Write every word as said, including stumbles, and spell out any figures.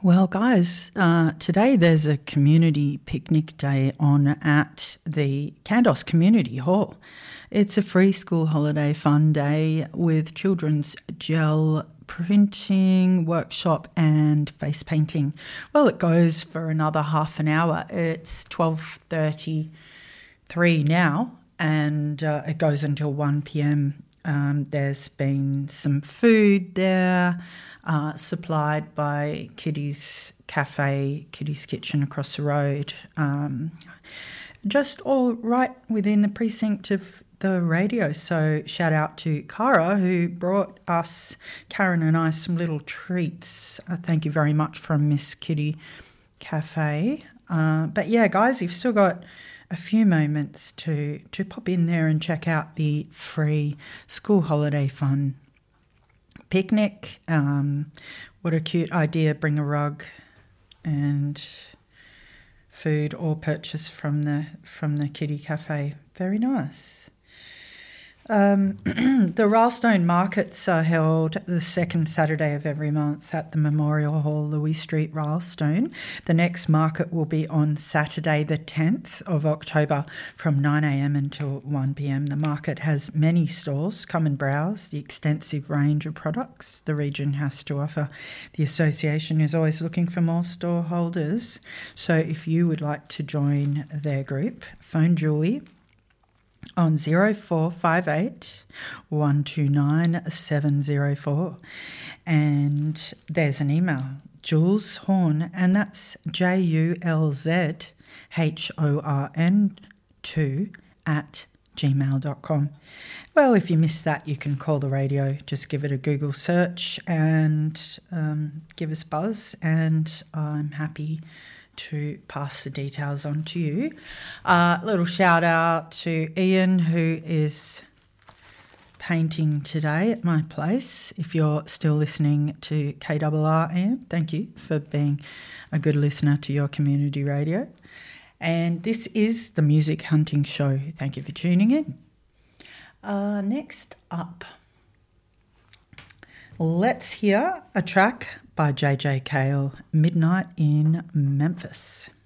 Well, guys, uh, today there's a community picnic day on at the Kandos Community Hall. It's a free school holiday fun day with children's gel printing workshop and face painting. Well, it goes for another half an hour. It's twelve thirty-three now, and uh, it goes until one p.m. Um, there's been some food there uh, supplied by Kitty's Cafe, Kitty's Kitchen across the road, um, just all right within the precinct of the radio. So shout out to Cara, who brought us, Karen and I, some little treats. Uh, thank you very much from Miss Kitty Cafe. Uh, but yeah, guys, you've still got a few moments to, to pop in there and check out the free school holiday fun picnic. Um, what a cute idea. Bring a rug and food or purchase from the from the Kitty Cafe. Very nice. Um, the Rylestone markets are held the second Saturday of every month at the Memorial Hall, Louis Street, Rylestone. The next market will be on Saturday the tenth of October from nine a.m. until one p.m. The market has many stalls. Come and browse the extensive range of products the region has to offer. The association is always looking for more store holders. So if you would like to join their group, phone Julie on zero four five eight, one two nine, seven zero four. And there's an email, Jules Horn, and that's J U L Z H O R N two at gmail dot com. Well, if you missed that, you can call the radio. Just give it a Google search and um, give us a buzz, and I'm happy to pass the details on to you. A uh, little shout out to Ian, who is painting today at my place. If you're still listening to K R R, Ian, thank you for being a good listener to your community radio. And this is the Music Hunting Show. Thank you for tuning in. Uh, next up, let's hear a track by J J Cale, Midnight in Memphis.